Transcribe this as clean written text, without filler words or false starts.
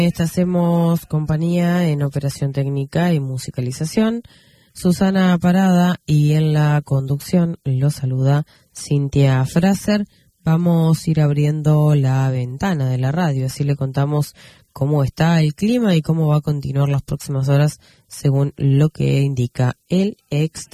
Hacemos compañía en operación técnica y musicalización. Susana Parada, y en la conducción lo saluda Cintia Fraser. Vamos a ir abriendo la ventana de la radio, así le contamos cómo está el clima y cómo va a continuar las próximas horas según lo que indica el exterior.